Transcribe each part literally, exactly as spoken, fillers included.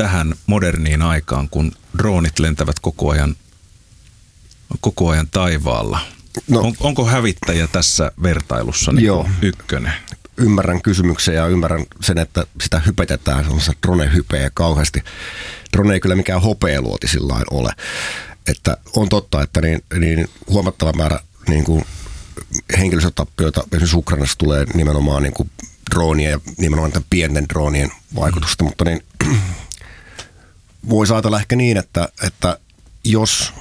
tähän moderniin aikaan, kun droonit lentävät koko ajan, koko ajan taivaalla? No, On, onko hävittäjä tässä vertailussa niin joo, ykkönen? Ymmärrän kysymyksen ja ymmärrän sen, että sitä hypetetään, sellaista drone-hypeä kauheasti. Drone ei kyllä mikään hopealuoti sillain ole. Että on totta, että niin, niin huomattava määrä niin kuin henkilöstötappioita esimerkiksi Ukrainassa tulee nimenomaan niin kuin droonien ja nimenomaan tämän pienten droonien vaikutusta, mm. mutta niin, voisi ajatella ehkä niin, että, että jos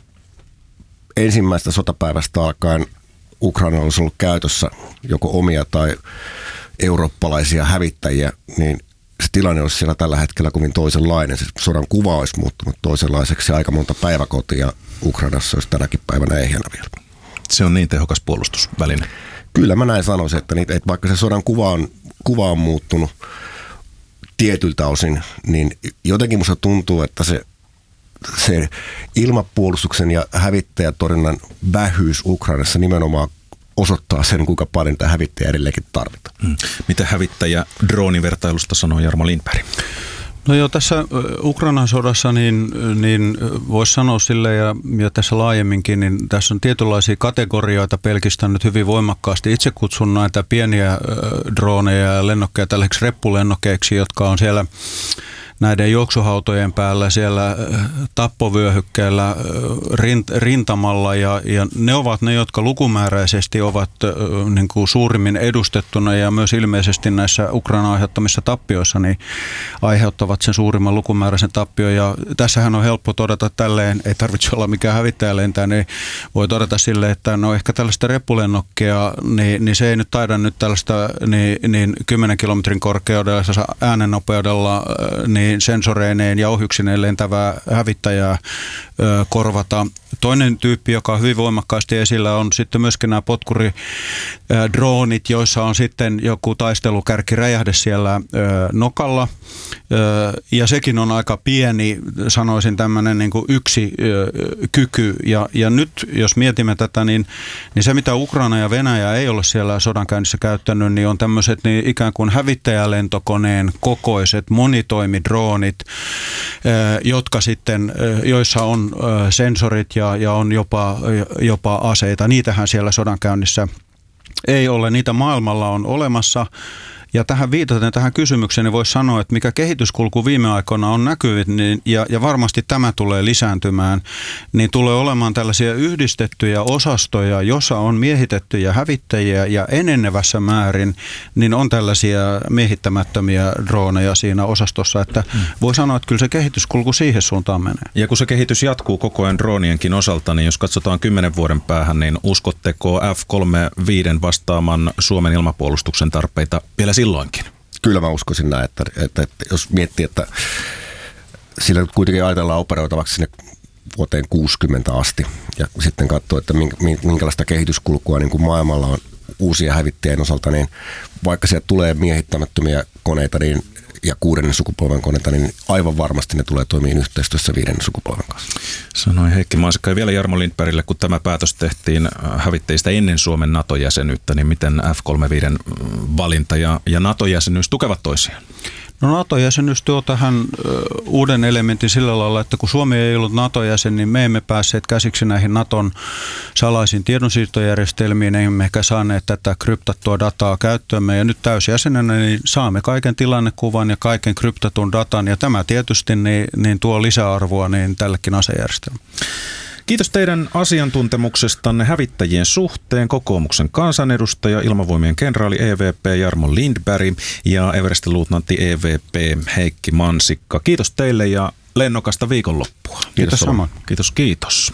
ensimmäistä sotapäivästä alkaen Ukraina olisi ollut käytössä joko omia tai eurooppalaisia hävittäjiä, niin se tilanne olisi siellä tällä hetkellä kovin toisenlainen. Se sodan kuva olisi muuttunut toisenlaiseksi ja aika monta päiväkotia Ukrainassa olisi tänäkin päivänä ehjänä vielä. Se on niin tehokas puolustusväline. Kyllä mä näin sanoisin, että, niitä, että vaikka se sodan kuva on, kuva on muuttunut tietyltä osin, niin jotenkin musta tuntuu, että se, se ilmapuolustuksen ja hävittäjätorjunnan vähyys Ukrainassa nimenomaan osoittaa sen, kuinka paljon tämä hävittäjä edelleenkin tarvitaan. Hmm. Mitä hävittäjä droonivertailusta sanoo Jarmo Lindberg? No joo, tässä Ukrainan sodassa niin, niin voisi sanoa sille ja, ja tässä laajemminkin, niin tässä on tietynlaisia kategorioita pelkistänyt hyvin voimakkaasti. Itse kutsun näitä pieniä äh, droneja ja lennokkeja tällaiseksi reppulennokeiksi, jotka on siellä näiden juoksuhautojen päällä siellä tappovyöhykkeellä rint, rintamalla ja, ja ne ovat ne, jotka lukumääräisesti ovat niin kuin suurimmin edustettuna ja myös ilmeisesti näissä Ukrainan aiheuttamissa tappioissa niin aiheuttavat sen suurimman lukumääräisen tappion ja tässähän on helppo todeta tälleen, ei tarvitse olla mikään hävittäjä lentää, niin voi todeta sille, että no ehkä tällaista reppulennokkia, niin, niin se ei nyt taida nyt tällaista niin, niin kymmenen kilometrin korkeudella äänennopeudella niin sensoreineen ja ohjuksineen lentävää hävittäjää ö, korvata. Toinen tyyppi, joka on hyvin voimakkaasti esillä, on sitten myöskin nämä potkuridroonit, joissa on sitten joku taistelukärkiräjähde siellä ö, nokalla. Ö, ja sekin on aika pieni, sanoisin tämmöinen niin kuin yksi ö, kyky. Ja, ja nyt, jos mietimme tätä, niin, niin se mitä Ukraina ja Venäjä ei ole siellä sodankäynnissä käyttänyt, niin on tämmöiset niin ikään kuin hävittäjälentokoneen kokoiset monitoimidroonit, ö, jotka sitten, ö, joissa on ö, sensorit ja ja on jopa, jopa aseita. Niitähän siellä sodankäynnissä ei ole. Niitä maailmalla on olemassa. Ja tähän viitaten tähän kysymykseen niin voisi sanoa, että mikä kehityskulku viime aikoina on näkyvät, niin, ja, ja varmasti tämä tulee lisääntymään, niin tulee olemaan tällaisia yhdistettyjä osastoja, jossa on miehitettyjä hävittäjiä ja enenevässä määrin, niin on tällaisia miehittämättömiä drooneja siinä osastossa, että hmm. voi sanoa, että kyllä se kehityskulku siihen suuntaan menee. Ja kun se kehitys jatkuu koko ajan droonienkin osalta, niin jos katsotaan kymmenen vuoden päähän, niin uskotteko F kolmekymmentäviisi vastaamaan Suomen ilmapuolustuksen tarpeita vielä silloinkin? Kyllä mä uskoisin näin, että, että, että jos miettii, että sillä kuitenkin ajatellaan operoitavaksi sinne vuoteen kuusikymmentä asti ja sitten katsoo, että minkälaista kehityskulkua niin kuin maailmalla on uusia hävittäjien osalta, niin vaikka sieltä tulee miehittämättömiä koneita niin, ja kuudennen sukupolven koneita, niin aivan varmasti ne tulee toimimaan yhteistyössä viidennen sukupolven kanssa. Sanoi Heikki Mansikka. Ja vielä Jarmo Lindbergille, kun tämä päätös tehtiin hävittäjistä ennen Suomen NATO-jäsenyyttä, niin miten F kolmekymmentäviisi valinta ja, ja NATO-jäsenyys tukevat toisiaan? No NATO-jäsenyys tuo tähän uuden elementin sillä lailla, että kun Suomi ei ollut NATO-jäsen, niin me emme päässeet käsiksi näihin Naton salaisiin tiedonsiirtojärjestelmiin, emmekä saaneet tätä kryptattua dataa käyttöömme. Ja nyt täysjäsenenä niin saamme kaiken tilannekuvan ja kaiken kryptatun datan, ja tämä tietysti niin, niin tuo lisäarvoa niin tällekin asejärjestelmälle. Kiitos teidän asiantuntemuksestanne hävittäjien suhteen. Kokoomuksen kansanedustaja, ilmavoimien kenraali E V P Jarmo Lindberg ja Everestin luutnantti E V P Heikki Mansikka. Kiitos teille ja lennokasta viikonloppua. Kiitos, kiitos samoin. Kiitos, kiitos.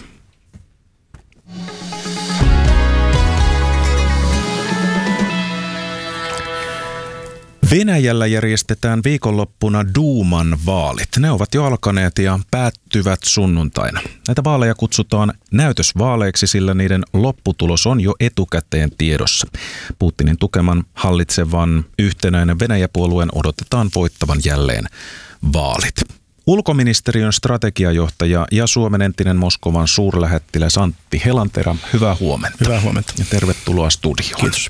Venäjällä järjestetään viikonloppuna Duuman vaalit. Ne ovat jo alkaneet ja päättyvät sunnuntaina. Näitä vaaleja kutsutaan näytösvaaleiksi, sillä niiden lopputulos on jo etukäteen tiedossa. Putinin tukeman hallitsevan yhtenäinen Venäjä-puolueen odotetaan voittavan jälleen vaalit. Ulkoministeriön strategiajohtaja ja Suomen entinen Moskovan suurlähettiläs Antti Helanterä, hyvää huomenta. Hyvää huomenta. Ja tervetuloa studioon. Kiitos.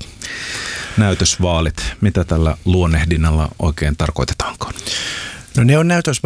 Näytösvaalit, mitä tällä luonnehdinnalla oikein tarkoitetaankaan? No ne on näytösvaalit.